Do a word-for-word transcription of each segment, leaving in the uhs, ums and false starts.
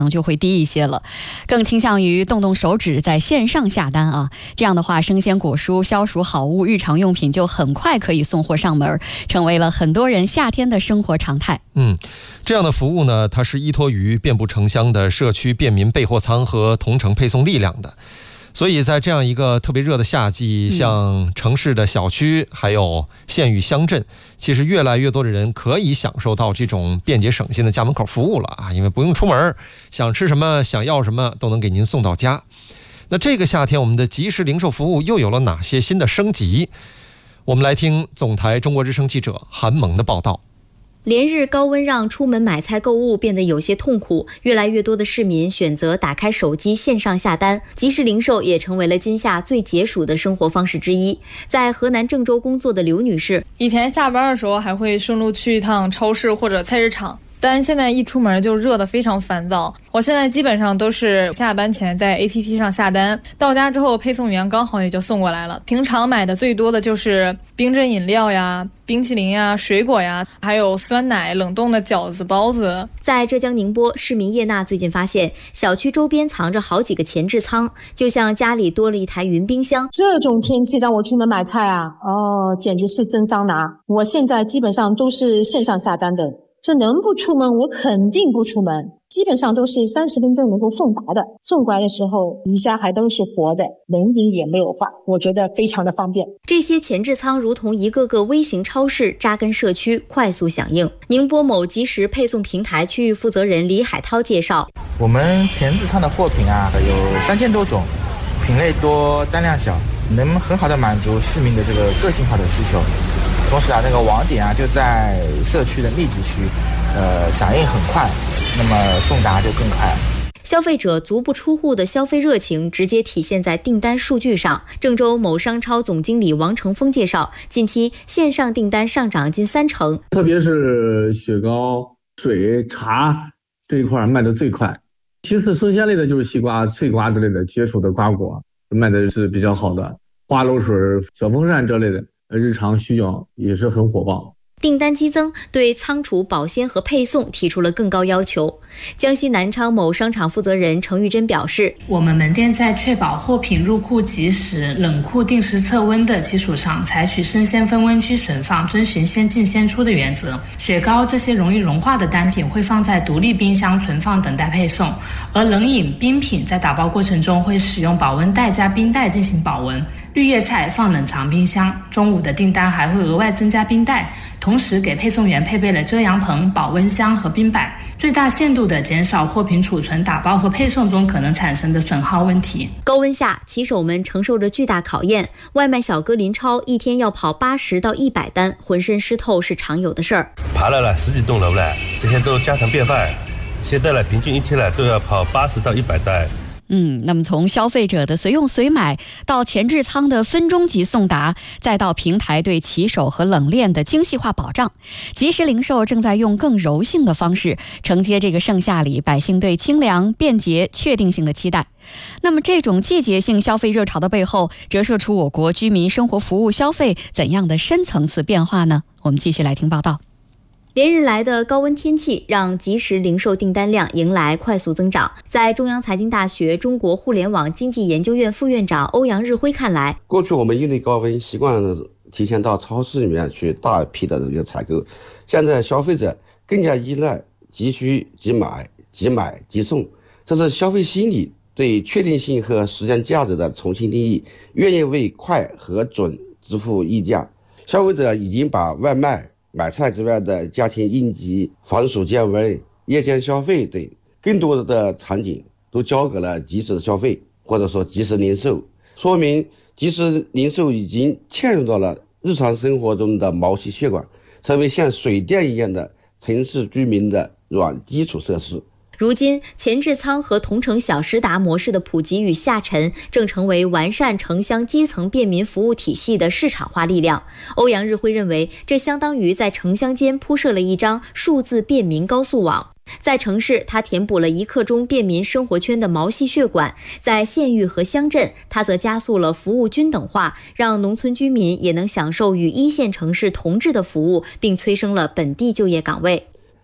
可能就会低一些了，更倾向于动动手指在线上下单啊。这样的话，生鲜果蔬、消暑好物、日常用品就很快可以送货上门，成为了很多人夏天的生活常态。 嗯，这样的服务呢，它是依托于遍布城乡的社区便民备货仓和同城配送力量的。所以在这样一个特别热的夏季，像城市的小区还有县域乡镇，其实越来越多的人可以享受到这种便捷省心的家门口服务了啊！因为不用出门，想吃什么想要什么都能给您送到家。那这个夏天我们的即时零售服务又有了哪些新的升级？我们来听总台中国之声记者韩萌的报道。 连日高温让出门买菜购物变得有些痛苦，越来越多的市民选择打开手机线上下单，即时零售也成为了今夏最解暑的生活方式之一。在河南郑州工作的刘女士， 以前下班的时候还会顺路去一趟超市或者菜市场，但现在一出门就热得非常烦躁。我现在基本上都是下班前在 A P P 上下单，到家之后配送员刚好也就送过来了。平常买的最多的就是冰镇饮料呀、冰淇淋呀、水果呀，还有酸奶、冷冻的饺子、包子。 在浙江宁波，市民叶娜最近发现小区周边藏着好几个前置仓，就像家里多了一台云冰箱。 这种天气让我出门买菜啊，哦，简直是真桑拿。我现在基本上都是线上下单的。这能不出门我肯定不出门，基本上都是三十分钟能够送达的，送过来的时候鱼虾还都是活的，冷饮也没有化，我觉得非常的方便。 这些前置仓如同一个个微型超市，扎根社区，快速响应。宁波某即时配送平台区域负责人李海涛介绍， 我们前置仓的货品啊有三千多种，品类多单量小，能很好的满足市民的这个个性化的需求。同时啊，那个网点啊就在社区的密集区，呃，响应很快，那么送达就更快。 消费者足不出户的消费热情直接体现在订单数据上。郑州某商超总经理王成峰介绍，近期线上订单上涨近三成， 特别是雪糕、水、茶这一块卖得最快。其次，生鲜类的就是西瓜、脆瓜之类的解暑的瓜果卖的是比较好的，花露水、小风扇这类的。日常需要也是很火爆。 订单激增，对仓储、保鲜和配送提出了更高要求。江西南昌某商场负责人程玉珍表示， 我们门店在确保货品入库及时、冷库定时测温的基础上，采取生鲜分温区存放，遵循先进先出的原则。雪糕这些容易融化的单品会放在独立冰箱存放，等待配送，而冷饮、冰品在打包过程中会使用保温袋加冰袋进行保温。绿叶菜放冷藏冰箱，中午的订单还会额外增加冰袋，同时给配送员配备了遮阳棚、保温箱和冰板，最大限度地减少货品储存、打包和配送中可能产生的损耗问题。 高温下，骑手们承受着巨大考验。外卖小哥林超一天要跑八十到一百单，浑身湿透是常有的事儿。 爬了了十几栋楼了，这些都家常便饭。现在了，平均一天了都要跑八十到一百单。 嗯，那么从消费者的随用随买到前置仓的分钟级送达，再到平台对骑手和冷链的精细化保障，即时零售正在用更柔性的方式承接这个盛夏里百姓对清凉、便捷、确定性的期待。那么这种季节性消费热潮的背后，折射出我国居民生活服务消费怎样的深层次变化呢？我们继续来听报道。 连日来的高温天气让即时零售订单量迎来快速增长。在中央财经大学中国互联网经济研究院副院长欧阳日辉看来， 过去我们应对高温习惯提前到超市里面去大批的这个采购，现在消费者更加依赖即需即买、即买即送，这是消费心理对确定性和时间价值的重新定义，愿意为快和准支付溢价。消费者已经把外卖、买菜之外的家庭应急、防暑降温、夜间消费等更多的场景都交给了即时消费，或者说即时零售，说明即时零售已经嵌入到了日常生活中的毛细血管，成为像水电一样的城市居民的软基础设施。 如今，前置仓和同城小时达模式的普及与下沉，正成为完善城乡基层便民服务体系的市场化力量。欧阳日辉认为，这相当于在城乡间铺设了一张数字便民高速网。在城市，它填补了一刻钟便民生活圈的毛细血管；在县域和乡镇，它则加速了服务均等化，让农村居民也能享受与一线城市同质的服务，并催生了本地就业岗位。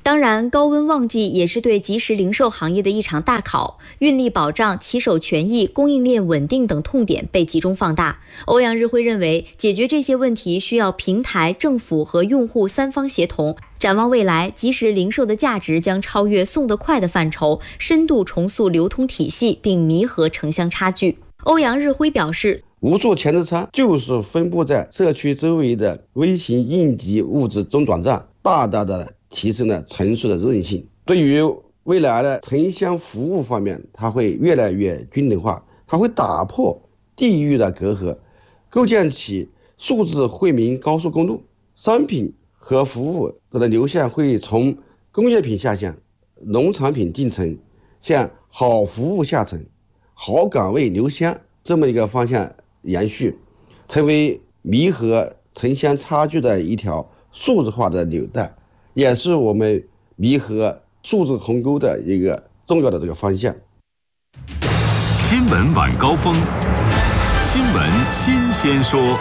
当然，高温旺季也是对即时零售行业的一场大考，运力保障、骑手权益、供应链稳定等痛点被集中放大。欧阳日辉认为，解决这些问题需要平台、政府和用户三方协同。展望未来，即时零售的价值将超越送得快的范畴，深度重塑流通体系，并弥合城乡差距。欧阳日辉表示， 无数前置仓就是分布在社区周围的微型应急物资中转站，大大的提升了城市的韧性。对于未来的城乡服务方面，它会越来越均等化，它会打破地域的隔阂，构建起数字惠民高速公路。商品和服务的流向会从工业品下降、农产品进城，向好服务下沉、好岗位留乡这么一个方向延续，成为弥合城乡差距的一条数字化的纽带，也是我们弥合数字鸿沟的一个重要的这个方向。 新闻晚高峰，新闻新鲜说。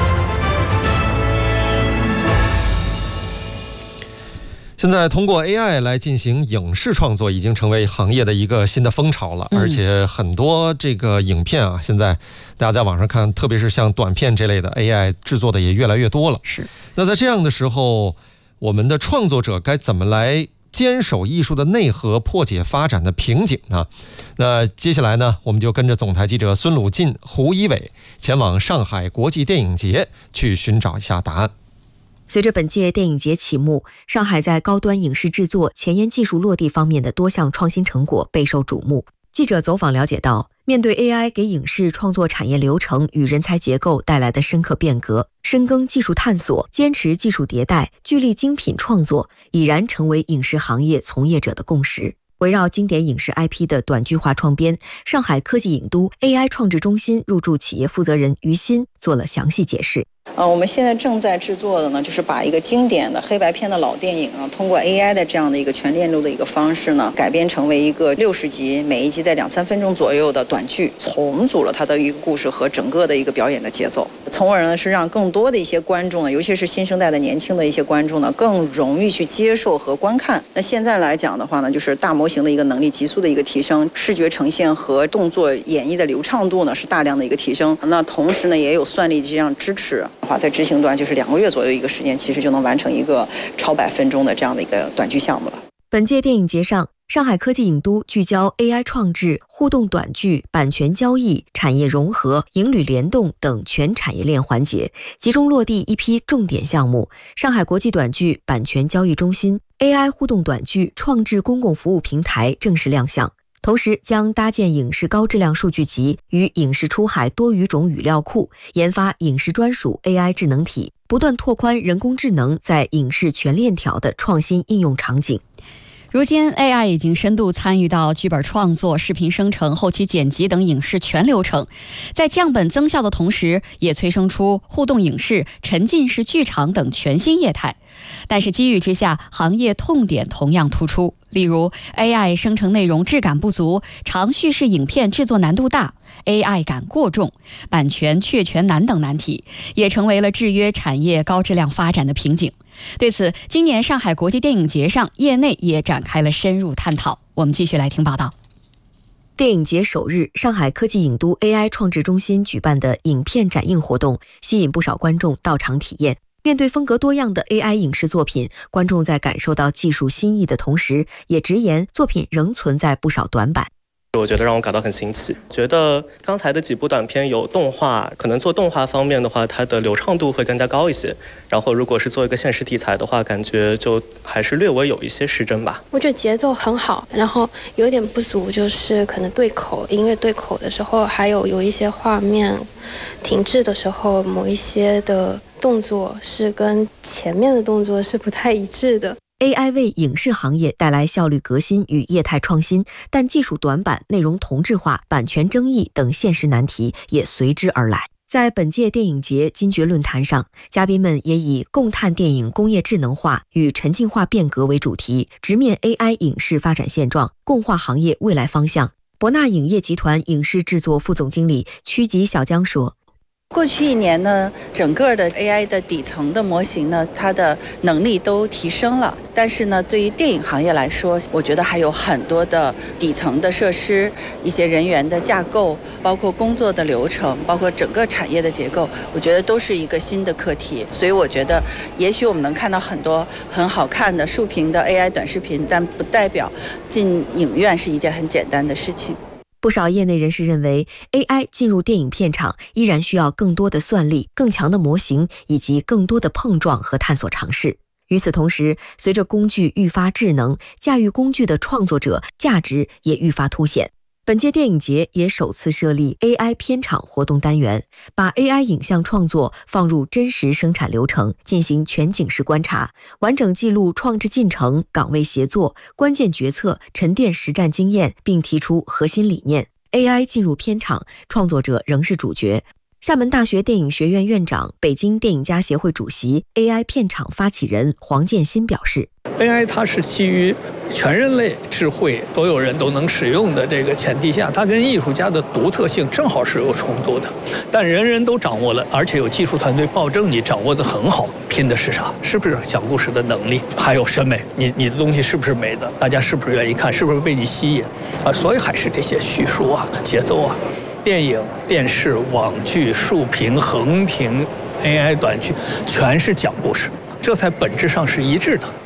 现在通过 A I 来进行影视创作已经成为行业的一个新的风潮了，而且很多这个影片啊，现在大家在网上看，特别是像短片这类的 A I 制作的也越来越多了。 是。 那在这样的时候，我们的创作者该怎么来坚守艺术的内核，破解发展的瓶颈呢？那接下来呢，我们就跟着总台记者孙鲁进、胡一伟前往上海国际电影节去寻找一下答案。 随着本届电影节启幕，上海在高端影视制作、前沿技术落地方面的多项创新成果备受瞩目。记者走访了解到，面对 A I 给影视创作产业流程与人才结构带来的深刻变革，深耕技术探索、坚持技术迭代、聚力精品创作，已然成为影视行业从业者的共识。围绕经典影视 I P 的短剧化创编，上海科技影都 A I 创制中心入驻企业负责人于鑫做了详细解释。 呃，我们现在正在制作的呢，就是把一个经典的黑白片的老电影啊，通过 A I 的这样的一个全链路的一个方式呢，改编成为一个六十集，每一集在两三分钟左右的短剧，重组了它的一个故事和整个的一个表演的节奏，从而呢是让更多的一些观众呢，尤其是新生代的年轻的一些观众呢，更容易去接受和观看。那现在来讲的话呢，就是大模型的一个能力急速的一个提升，视觉呈现和动作演绎的流畅度呢是大量的一个提升。那同时呢，也有算力这样支持。话在执行端就是两个月左右一个时间，其实就能完成一个超百分钟的这样的一个短剧项目了。 本届电影节上，上海科技影都聚焦 A I 创制、互动短剧、版权交易、产业融合、影旅联动等全产业链环节，集中落地一批重点项目。上海国际短剧版权交易中心、A I 互动短剧创制公共服务平台正式亮相。同时将搭建影视高质量数据集与影视出海多语种语料库，研发影视专属 A I 智能体，不断拓宽人工智能在影视全链条的创新应用场景。 如今 A I 已经深度参与到剧本创作、视频生成、后期剪辑等影视全流程，在降本增效的同时，也催生出互动影视、沉浸式剧场等全新业态。但是机遇之下，行业痛点同样突出，例如 A I 生成内容质感不足，长叙事影片制作难度大， A I 感过重，版权确权难等难题，也成为了制约产业高质量发展的瓶颈。对此，今年上海国际电影节上，业内也展开了深入探讨。我们继续来听报道。 电影节首日，上海科技影都 A I 创制中心举办的影片展映活动，吸引不少观众到场体验。面对风格多样的 A I 影视作品，观众在感受到技术新意的同时，也直言作品仍存在不少短板。 我觉得让我感到很新奇，觉得刚才的几部短片有动画，可能做动画方面的话，它的流畅度会更加高一些。然后如果是做一个现实题材的话，感觉就还是略微有一些失真吧。 我觉得节奏很好，然后有点不足，就是可能对口音乐对口的时候，还有有一些画面停滞的时候，某一些的动作是跟前面的动作是不太一致的。 A I 为影视行业带来效率革新与业态创新，但技术短板、内容同质化、版权争议等现实难题也随之而来。在本届电影节金爵论坛上，嘉宾们也以共探电影工业智能化与沉浸化变革为主题，直面 A I 影视发展现状，共话行业未来方向。博纳影业集团影视制作副总经理曲吉小江说， 过去一年呢，整个的 A I 的底层的模型呢，它的能力都提升了。但是呢，对于电影行业来说，我觉得还有很多的底层的设施、一些人员的架构，包括工作的流程，包括整个产业的结构，我觉得都是一个新的课题。所以我觉得，也许我们能看到很多很好看的竖屏的 A I 短视频，但不代表进影院是一件很简单的事情。 不少业内人士认为 ，A I 进入电影片场依然需要更多的算力、更强的模型以及更多的碰撞和探索尝试。与此同时，随着工具愈发智能，驾驭工具的创作者价值也愈发凸显。本届电影节也首次设立 A I 片场活动单元，把 A I 影像创作放入真实生产流程，进行全景式观察，完整记录创制进程、岗位协作、关键决策、沉淀实战经验，并提出核心理念。A I 进入片场，创作者仍是主角。厦门大学电影学院院长、北京电影家协会主席、A I 片场发起人黄建新表示 ：“A I 它是基于全人类智慧，所有人都能使用的这个前提下，它跟艺术家的独特性正好是有冲突的。但人人都掌握了，而且有技术团队保证你掌握得很好，拼的是啥？是不是讲故事的能力？还有审美，你你的东西是不是美的？大家是不是愿意看？是不是被你吸引？啊，所以还是这些叙述啊、节奏啊。”电影、电视、网剧、竖屏、横屏、A I 短剧，全是讲故事，这才本质上是一致的。